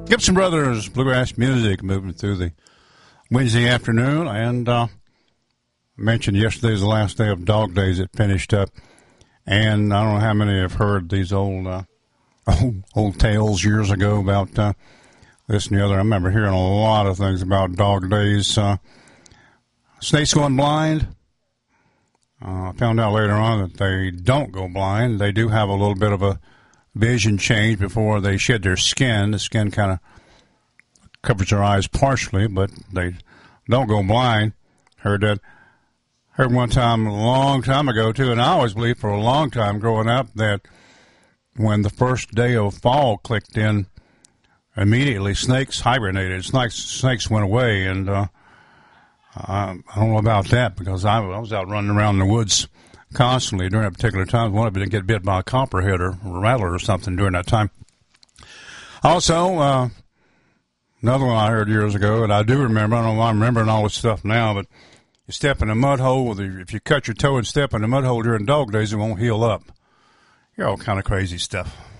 Gibson Brothers bluegrass music moving through the Wednesday afternoon, and mentioned yesterday's the last day of Dog Days. It finished up, and I don't know how many have heard these old tales years ago about this and the other. I remember hearing a lot of things about Dog Days. Snakes going blind. I found out later on that they don't go blind. They do have a little bit of a vision change before they shed their skin. The skin kind of covers their eyes partially, but they don't go blind. Heard one time, a long time ago, too, and I always believed for a long time growing up that when the first day of fall clicked in, immediately snakes hibernated. Snakes went away, and I don't know about that because I was out running around in the woods constantly during that particular time. One of them didn't get bit by a copperhead or a rattler or something during that time. Also, another one I heard years ago, and I do remember, I don't know why I'm remembering all this stuff now, but you step in a mud hole, if you cut your toe and step in a mud hole during Dog Days, it won't heal up. You're all kind of crazy stuff.